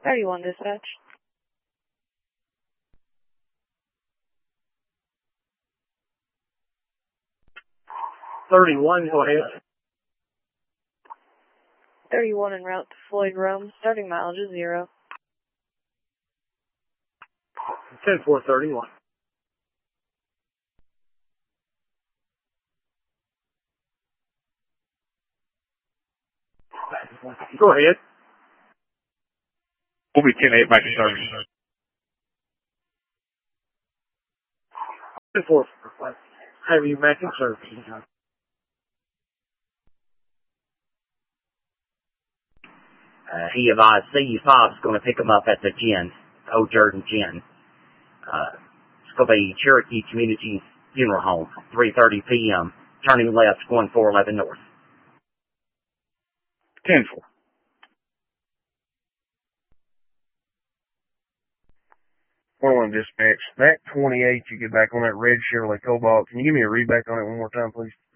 31 dispatch. 31, go ahead. 31 en route to Floyd Rome, starting mileage is 0. 10-4-31. Go ahead. We'll be 10-8 back to service. 10-4, have you back in service. He advised CU5 is going to pick him up at the Gin, Old Jordan Gin. It's going to be Cherokee Community Funeral Home, 3:30 p.m., turning left, going 411 north. 10-4. 1-1 dispatch. That 28 you get back on that red Chevrolet Cobalt. Can you give me a read back on it one more time, please?